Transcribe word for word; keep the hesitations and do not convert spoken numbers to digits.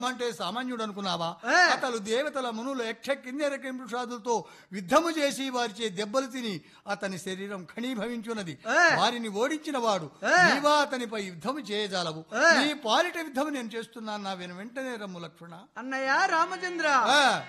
అంటే సామాన్యుడు అనుకున్నావా? ఏ. అతడు దేవతల మునుల యక్ష కిన్నెర కింపుషాదులతో యుద్ధము చేసి వారిచే దెబ్బలు తిని అతని శరీరం ఖనీభవించున్నది. ఏ. వారిని ఓడించిన వాడు ఏ. నీవా అతనిపై యుద్ధము చేయజాలవు. ఏ. నీ పాలిట యుద్ధము నేను చేస్తున్నాను, నా వెను వెంటనే రమ్ము లక్ష్మణ. అన్నయ్య రామచంద్ర ఆ.